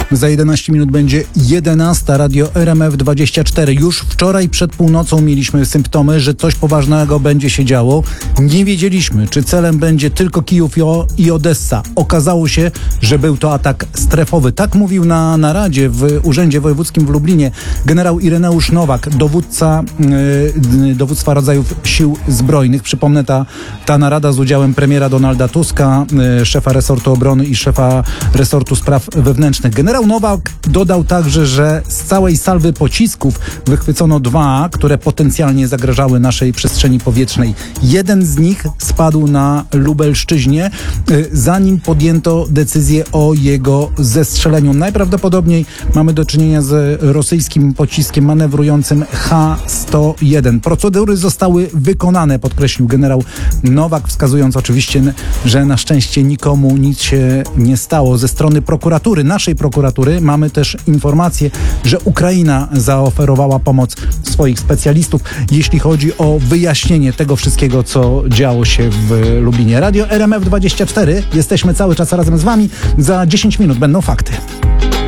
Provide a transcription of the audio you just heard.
Za 11 minut będzie 11. Radio RMF24. Już wczoraj przed północą mieliśmy symptomy, że coś poważnego będzie się działo. Nie wiedzieliśmy, czy celem będzie tylko Kijów i Odessa. Okazało się, że był to atak strefowy. Tak mówił na naradzie w Urzędzie Wojewódzkim w Lublinie generał Ireneusz Nowak, dowództwa rodzajów sił zbrojnych. Przypomnę, ta narada z udziałem premiera Donalda Tuska, szefa resortu obrony i szefa resortu spraw wewnętrznych. Generał Nowak dodał także, że z całej salwy pocisków wychwycono 2, które potencjalnie zagrażały naszej przestrzeni powietrznej. Jeden z nich spadł na Lubelszczyźnie, zanim podjęto decyzję o jego zestrzeleniu. Najprawdopodobniej mamy do czynienia z rosyjskim pociskiem manewrującym H-101. Procedury zostały wykonane, podkreślił generał Nowak, wskazując oczywiście, że na szczęście nikomu nic się nie stało. Ze strony prokuratury, naszej prokuratury, mamy też informację, że Ukraina zaoferowała pomoc swoich specjalistów, jeśli chodzi o wyjaśnienie tego wszystkiego, co działo się w Lublinie. Radio RMF24. Jesteśmy cały czas razem z Wami. Za 10 minut będą fakty.